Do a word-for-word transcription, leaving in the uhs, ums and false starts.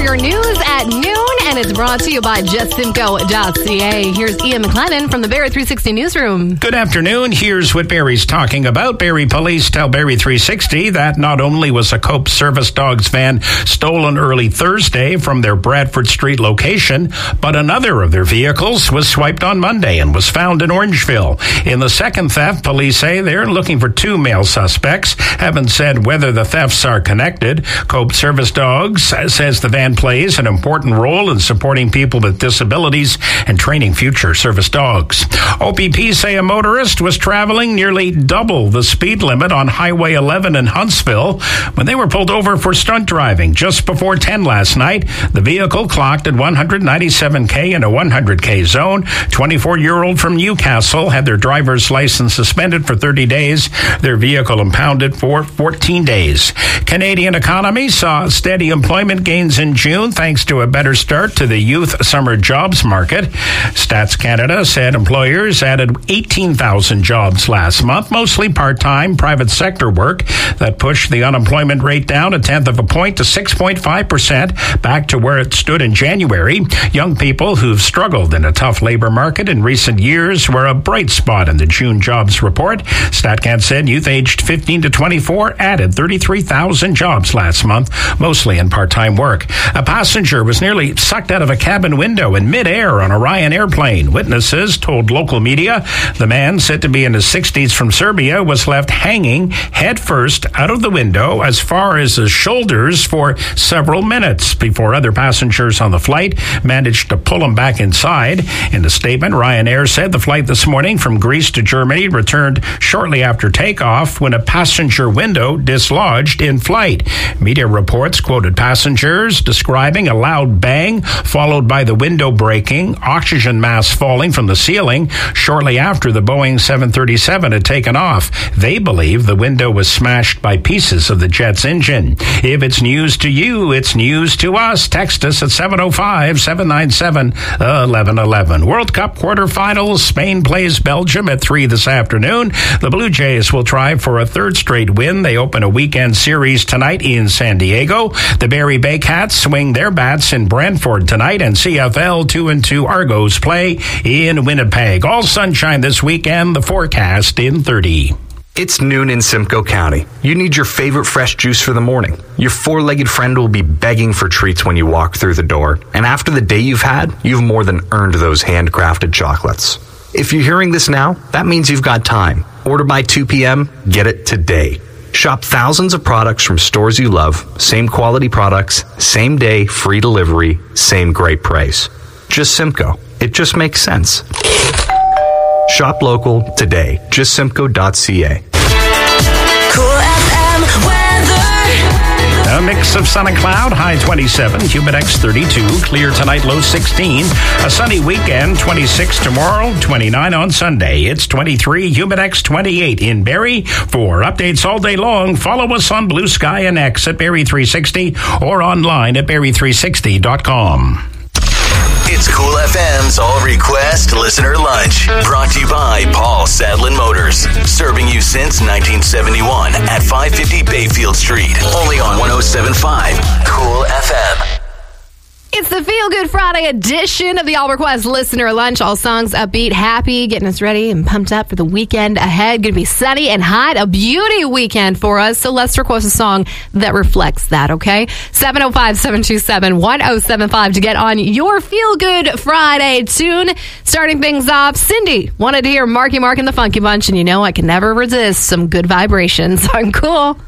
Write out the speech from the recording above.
your news at noon, and it's brought to you by Just Simco dot C A. Here's Ian McLennan from the Barrie three sixty Newsroom. Good afternoon. Here's what Barrie's talking about. Barrie police tell Barrie three sixty that not only was a Cope Service Dogs van stolen early Thursday from their Bradford Street location, but another of their vehicles was swiped on Monday and was found in Orangeville. In the second theft, police say they're looking for two male suspects. Haven't said whether the thefts are connected. Cope Service Dogs says the van plays an important role in supporting people with disabilities and training future service dogs. O P P say a motorist was traveling nearly double the speed limit on Highway eleven in Huntsville when they were pulled over for stunt driving just before ten last night. The vehicle clocked at one hundred ninety-seven K in a one hundred K zone. twenty-four-year-old from Newcastle had their driver's license suspended for thirty days. Their vehicle impounded for fourteen days. Canadian economy saw steady employment gains in June thanks to a better start to the youth summer jobs market. Stats Canada said employers added eighteen thousand jobs last month, mostly part-time private sector work, that pushed the unemployment rate down a tenth of a point to six point five percent, back to where it stood in January. Young people who've struggled in a tough labor market in recent years were a bright spot in the June jobs report. StatCan said youth aged fifteen to twenty-four added thirty-three thousand jobs last month, mostly in part-time work. A passenger was nearly sucked out of a cabin window in mid-air on a Ryan airplane. Witnesses told local media the man, said to be in his sixties from Serbia, was left hanging headfirst out of the window as far as his shoulders for several minutes before other passengers on the flight managed to pull him back inside. In a statement, Ryanair said the flight this morning from Greece to Germany returned shortly after takeoff when a passenger window dislodged in flight. Media reports quoted passengers describing a loud bang followed by the window breaking, oxygen masks falling from the ceiling shortly after the Boeing seven thirty-seven had taken off. They believe the window was smashed by pieces of the jet's engine. If it's news to you, it's news to us. Text us at seven oh five, seven nine seven, one one one one. World Cup quarterfinals. Spain plays Belgium at three this afternoon. The Blue Jays will try for a third straight win. They open a weekend series tonight in San Diego. The Barrie Baycats swing their bats in Brantford tonight, and C F L two and two Argos play in Winnipeg. All sunshine this weekend. The forecast in thirty. It's noon in Simcoe County. You need your favorite fresh juice for the morning. Your four-legged friend will be begging for treats when you walk through the door. And after the day you've had, you've more than earned those handcrafted chocolates. If you're hearing this now, that means you've got time. Order by two p.m., get it today. Shop thousands of products from stores you love. Same quality products, same day, free delivery, same great price. Just Simcoe. It just makes sense. Shop local today. Just Simco dot C A. Cool F M weather. A mix of sun and cloud, high twenty-seven, Humidex thirty-two, clear tonight, low sixteen. A sunny weekend, twenty-six tomorrow, twenty-nine on Sunday. It's twenty-three, Humidex twenty-eight in Barrie. For updates all day long, follow us on Blue Sky and X at Barrie three sixty or online at Barrie three sixty dot com. It's Cool F M's All Request Listener Lunch, brought to you by Paul Sadlin Motors, serving you since nineteen seventy-one at five fifty Bayfield Street, only on one oh seven point five Cool F M. It's the Feel Good Friday edition of the All Request Listener Lunch. All songs upbeat, happy, getting us ready and pumped up for the weekend ahead. Going to be sunny and hot, a beauty weekend for us. So let's request a song that reflects that, okay? seven oh five, seven two seven, one oh seven five to get on your Feel Good Friday tune. Starting things off, Cindy wanted to hear Marky Mark and the Funky Bunch, and you know I can never resist some good vibrations on Cool.